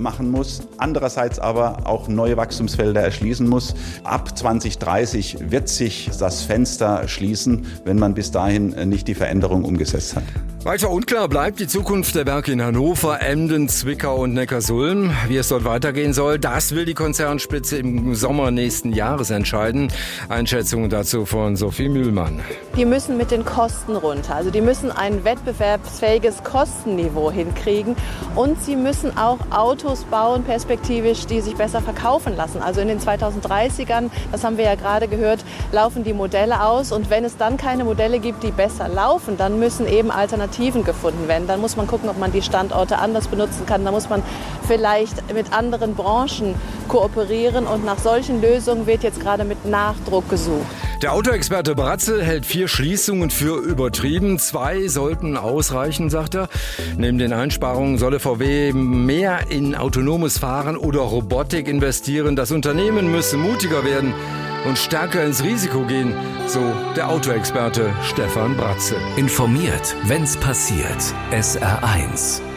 machen muss, andererseits aber auch neue Wachstumsfelder erschließen muss. Ab 2030 wird sich das Fenster schließen, wenn man bis dahin nicht die Veränderung umgesetzt hat. Weiter unklar bleibt die Zukunft der Werke in Hannover, Emden, Zwickau und Neckarsulm. Wie es dort weitergehen soll, das will die Konzernspitze im Sommer nächsten Jahres entscheiden. Einschätzungen dazu von Sophie Mühlmann. Die müssen mit den Kosten runter. Also die müssen ein wettbewerbsfähiges Kostenniveau hinkriegen. Und sie müssen auch Autos bauen, perspektivisch, die sich besser verkaufen lassen. Also in den 2030ern, das haben wir ja gerade gehört, laufen die Modelle aus. Und wenn es dann keine Modelle gibt, die besser laufen, dann müssen eben Alternativen gefunden werden. Dann muss man gucken, ob man die Standorte anders benutzen kann. Da muss man vielleicht mit anderen Branchen kooperieren. Und nach solchen Lösungen wird jetzt gerade mit Nachdruck gesucht. Der Autoexperte Bratzel hält 4 Schließungen für übertrieben. 2 sollten ausreichen, sagt er. Neben den Einsparungen solle VW mehr in autonomes Fahren oder Robotik investieren. Das Unternehmen müsse mutiger werden und stärker ins Risiko gehen, so der Autoexperte Stefan Bratzel. Informiert, wenn's passiert. SR1.